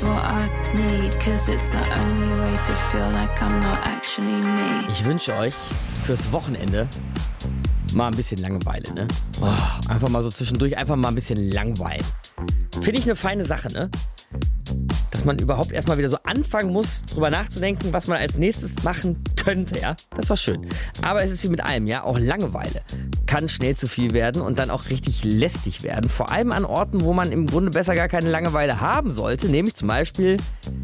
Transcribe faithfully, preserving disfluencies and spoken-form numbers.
what I need, 'cause it's the only way to feel like I'm not actually me. Ich wünsche euch fürs Wochenende mal ein bisschen Langeweile, ne? Oh, einfach mal so zwischendurch, einfach mal ein bisschen langweilen. Finde ich eine feine Sache, ne? Dass man überhaupt erstmal wieder so anfangen muss, drüber nachzudenken, was man als nächstes machen könnte, ja? Das ist doch schön. Aber es ist wie mit allem, ja? Auch Langeweile kann schnell zu viel werden und dann auch richtig lästig werden. Vor allem an Orten, wo man im Grunde besser gar keine Langeweile haben sollte, nämlich zum Beispiel